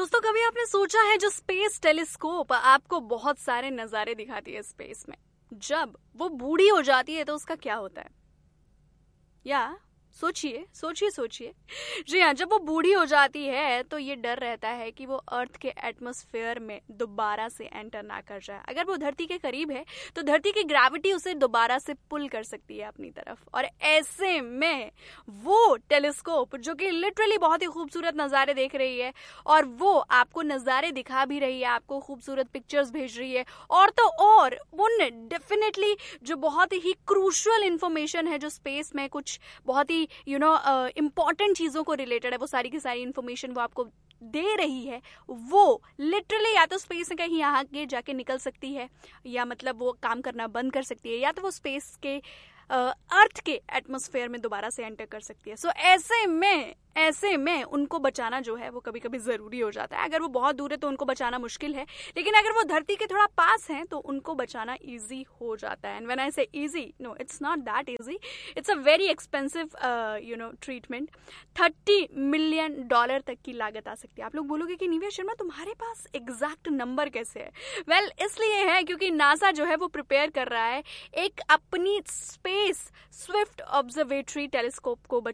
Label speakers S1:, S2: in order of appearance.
S1: दोस्तों, कभी आपने सोचा है जो स्पेस टेलीस्कोप आपको बहुत सारे नज़ारे दिखाती है स्पेस में, जब वो बूढ़ी हो जाती है तो उसका क्या होता है? या सोचिए सोचिए सोचिए। जी हाँ, जब वो बूढ़ी हो जाती है तो ये डर रहता है कि वो अर्थ के एटमॉस्फेयर में दोबारा से एंटर ना कर जाए। अगर वो धरती के करीब है तो धरती की ग्रेविटी उसे दोबारा से पुल कर सकती है अपनी तरफ, और ऐसे में वो टेलीस्कोप जो कि लिटरली बहुत ही खूबसूरत नज़ारे देख रही है, और वो आपको नज़ारे दिखा भी रही है, आपको खूबसूरत पिक्चर्स भेज रही है, और तो और उन डेफिनेटली जो बहुत ही क्रूशियल इंफॉर्मेशन है, जो स्पेस में कुछ बहुत ही इम्पॉर्टेंट चीज़ों को रिलेटेड है, वो सारी की सारी इन्फॉर्मेशन वो आपको दे रही है, वो लिटरली या तो स्पेस में कहीं आगे जाके निकल सकती है, या मतलब वो काम करना बंद कर सकती है, या तो वो स्पेस के अर्थ के एटमॉस्फेयर में दोबारा से एंटर कर सकती है। सो ऐसे में उनको बचाना जो है वो कभी कभी ज़रूरी हो जाता है। अगर वो बहुत दूर है तो उनको बचाना मुश्किल है, लेकिन अगर वो धरती के थोड़ा पास हैं तो उनको बचाना ईजी हो जाता है। एंड व्हेन आई से easy, no, it's not that easy, it's a very expensive treatment. $30 million तक की लागत आ सकती है। आप लोग बोलोगे कि निव्या शर्मा, तुम्हारे पास एग्जैक्ट नंबर कैसे है? वेल, इसलिए है क्योंकि नासा जो है वो प्रिपेयर कर रहा है एक अपनी स्पेस स्विफ्ट ऑब्जर्वेटरी टेलीस्कोप को